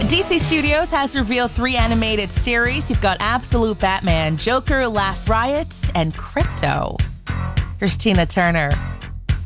DC Studios has revealed 3 animated series. You've got Absolute Batman, Joker, Laugh Riot, and Crypto. Here's Tina Turner.